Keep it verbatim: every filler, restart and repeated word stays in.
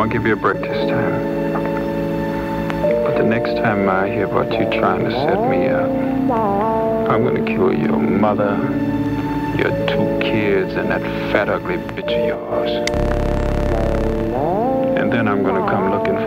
I'll give you a break this time. But the next time I hear about you trying to set me up, I'm gonna kill your mother, your two kids, and that fat ugly bitch of yours. And then I'm gonna come looking